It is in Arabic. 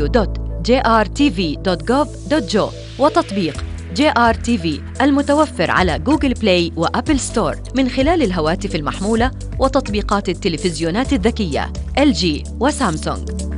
www.jrtv.gov.jo وتطبيق JRTV المتوفر على جوجل بلاي وأبل ستور من خلال الهواتف المحمولة وتطبيقات التلفزيونات الذكية LG وسامسونج.